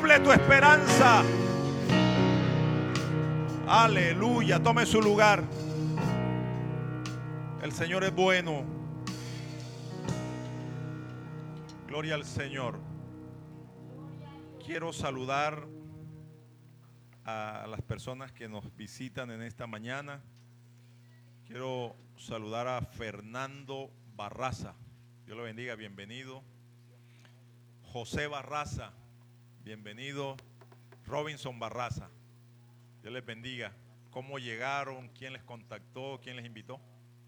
cumple tu esperanza. Aleluya, tome su lugar. El Señor es bueno. Gloria al Señor. Quiero saludar a las personas que nos visitan en esta mañana. Quiero saludar a Fernando Barraza. Dios lo bendiga, bienvenido. José Barraza, bienvenido. Robinson Barraza, Dios les bendiga. ¿Cómo llegaron? ¿Quién les contactó? ¿Quién les invitó?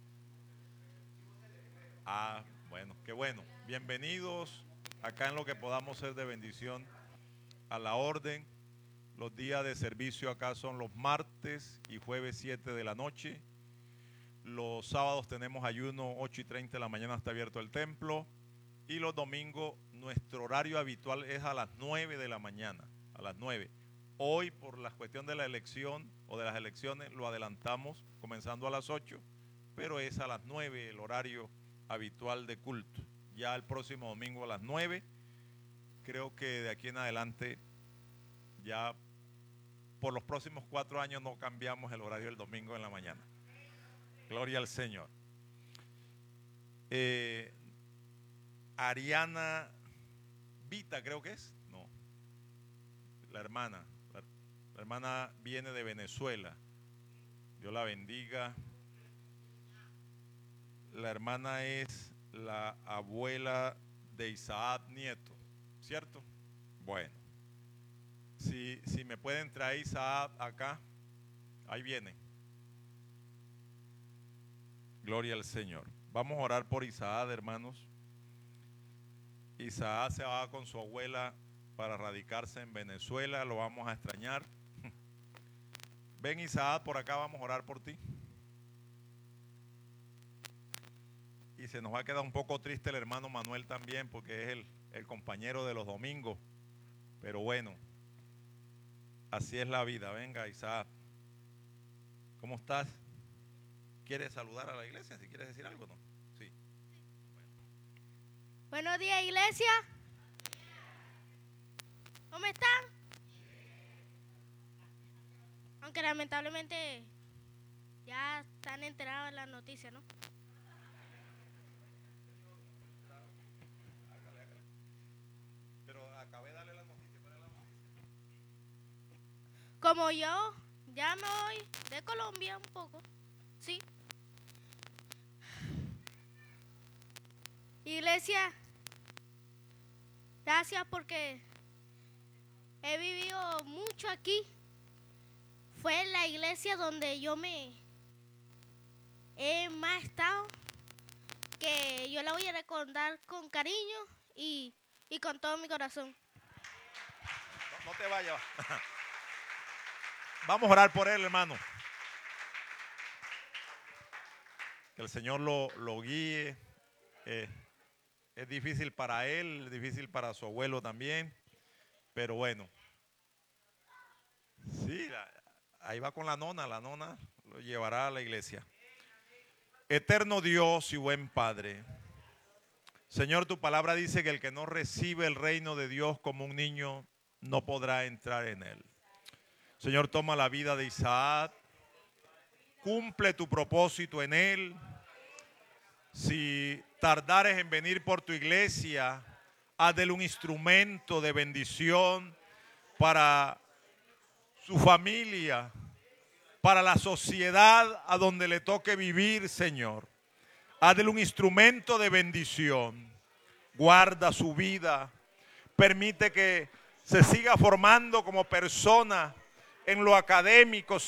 Bueno, qué bueno. Bienvenidos acá en lo que podamos ser de bendición. A la orden. Los días de servicio acá son los martes y jueves 7 de la noche. Los sábados tenemos ayuno 8:30 de la mañana, está abierto el templo. Y los domingos nuestro horario habitual es a las 9 de la mañana, a las 9. Hoy por la cuestión de la elección o de las elecciones lo adelantamos comenzando a las 8, pero es a las 9 el horario habitual de culto. Ya el próximo domingo a las 9, creo que de aquí en adelante ya por los próximos 4 años no cambiamos el horario del domingo en la mañana. Gloria al Señor. Ariana Vita, creo que es. No. La hermana viene de Venezuela. Dios la bendiga. La hermana es la abuela de Isaac Nieto, ¿cierto? Bueno. Si me pueden traer Isaac acá, ahí viene. Gloria al Señor. Vamos a orar por Isaac, hermanos. Isaac se va con su abuela para radicarse en Venezuela, lo vamos a extrañar. Ven Isaac, por acá vamos a orar por ti. Y se nos va a quedar un poco triste el hermano Manuel también, porque es el compañero de los domingos. Pero bueno, así es la vida. Venga Isaac, ¿cómo estás? ¿Quieres saludar a la iglesia? Si quieres decir algo, ¿no? Sí. Buenos días, iglesia. ¿Cómo están? Aunque lamentablemente ya están enterados en las noticias, ¿no? Pero acabé de darle la noticia. ¿Cuál es la noticia? Como yo ya me voy de Colombia un poco, ¿sí? Iglesia, gracias porque he vivido mucho aquí. Fue en la iglesia donde yo me he más estado, que yo la voy a recordar con cariño y con todo mi corazón. No te vayas. Vamos a orar por él, hermano. Que el Señor lo guíe. Es difícil para él, es difícil para su abuelo también, pero bueno. Sí, ahí va con la nona lo llevará a la iglesia. Eterno Dios y buen Padre, Señor, tu palabra dice que el que no recibe el reino de Dios como un niño no podrá entrar en él. Señor, toma la vida de Isaac, cumple tu propósito en él. Si tardares en venir por tu iglesia, haz de él un instrumento de bendición para su familia, para la sociedad a donde le toque vivir, Señor. Haz de él un instrumento de bendición. Guarda su vida. Permite que se siga formando como persona en lo académico,